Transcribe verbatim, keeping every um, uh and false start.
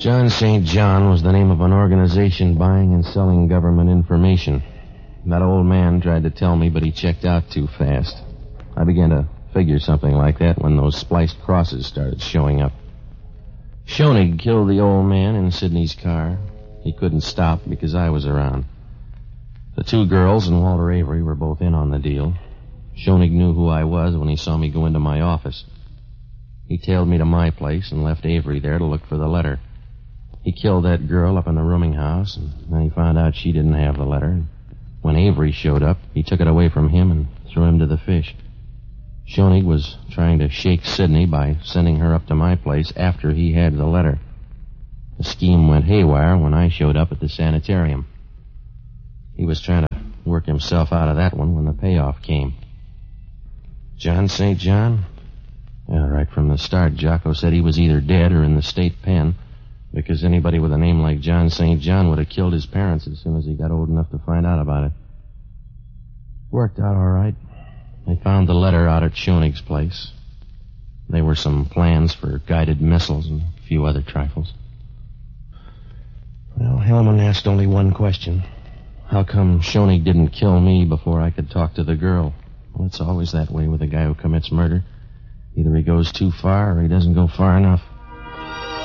John Saint John was the name of an organization buying and selling government information. That old man tried to tell me, but he checked out too fast. I began to figure something like that when those spliced crosses started showing up. Schoenig killed the old man in Sidney's car. He couldn't stop because I was around. The two girls and Walter Avery were both in on the deal. Schoenig knew who I was when he saw me go into my office. He tailed me to my place and left Avery there to look for the letter. He killed that girl up in the rooming house, and then he found out she didn't have the letter. When Avery showed up, he took it away from him and threw him to the fish. Schoenig was trying to shake Sidney by sending her up to my place after he had the letter. The scheme went haywire when I showed up at the sanitarium. He was trying to work himself out of that one when the payoff came. John Saint John? Yeah, right from the start, Jocko said he was either dead or in the state pen, because anybody with a name like John Saint John would have killed his parents as soon as he got old enough to find out about it. Worked out all right. They found the letter out at Schoenig's place. There were some plans for guided missiles and a few other trifles. Well, Hellman asked only one question. How come Schoenig didn't kill me before I could talk to the girl? Well, it's always that way with a guy who commits murder. Either he goes too far or he doesn't go far enough.